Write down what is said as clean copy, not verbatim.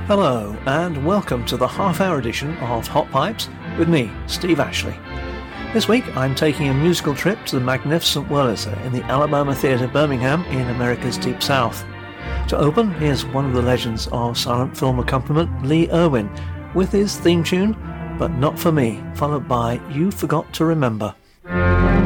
Hello, and welcome to the half-hour edition of Hot Pipes with me, Steve Ashley. This week I'm taking a musical trip to the magnificent Wurlitzer in the Alabama Theatre, Birmingham, in America's Deep South. To open, here's one of the legends of silent film accompaniment, Lee Erwin, with his theme tune, But Not For Me, followed by You Forgot to Remember.